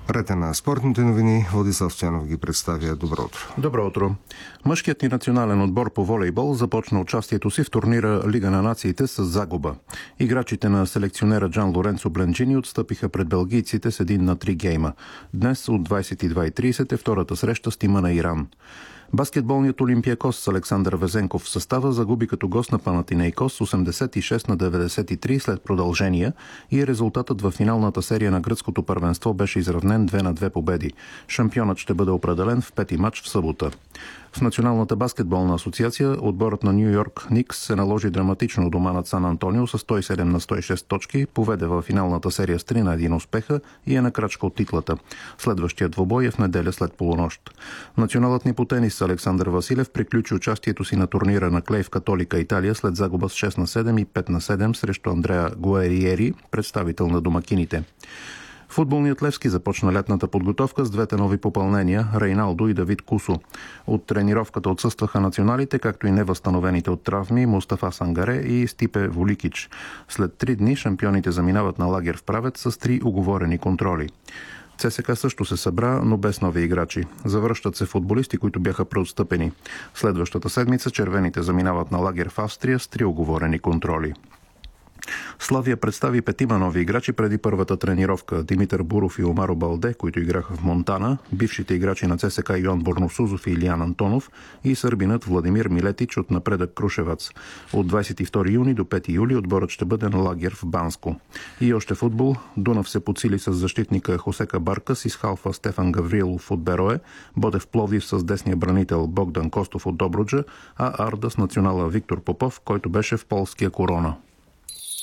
Ред на спортните новини. Владислав Стоянов ги представя. Добро утро. Добро утро. Мъжкият ни национален отбор по волейбол започна участието си в турнира Лига на нациите с загуба. Играчите на селекционера Джан Лоренцо Бленджини отстъпиха пред белгийците с 1-3 гейма. Днес от 22:30 е втората среща с тима на Иран. Баскетболният Олимпиакос с Александър Везенков в състава загуби като гост на Панатинейкос 86-93 след продължения и резултатът във финалната серия на гръцкото първенство беше изравнен 2-2 победи. Шампионът ще бъде определен в пети мач в събота. В Националната баскетболна асоциация отборът на Ню Йорк Никс се наложи драматично у дома над Сан Антонио с 107-106 точки, поведе във финалната серия с 3-1 успеха и е на крачка от титлата. Следващият двубой е в неделя след полунощ. Националът ни по тенис Александър Василев приключи участието си на турнира на клей в Католика Италия след загуба с 6-7 и 5-7 срещу Андреа Гуериери, представител на домакините. Футболният Левски започна летната подготовка с двете нови попълнения – Рейналдо и Давид Кусо. От тренировката отсъстваха националите, както и невъзстановените от травми Мустафа Сангаре и Стипе Воликич. След 3 дни шампионите заминават на лагер в Правец с 3 уговорени контроли. ЦСКА също се събра, но без нови играчи. Завръщат се футболисти, които бяха преотстъпени. Следващата седмица червените заминават на лагер в Австрия с 3 уговорени контроли. Славия представи 5 нови играчи преди първата тренировка – Димитър Буров и Омаро Балде, които играха в Монтана, бившите играчи на ЦСКА Йоан Борносузов и Илиян Антонов и сърбинът Владимир Милетич от Напредък Крушевац. От 22 юни до 5 юли отборът ще бъде на лагер в Банско. И още футбол. Дунав се подсили с защитника Хосека Баркас и с халфа Стефан Гаврилов от Берое, Ботев Пловдив с десния бранител Богдан Костов от Добруджа, а Арда с национала Виктор Попов, който беше в полския Корона.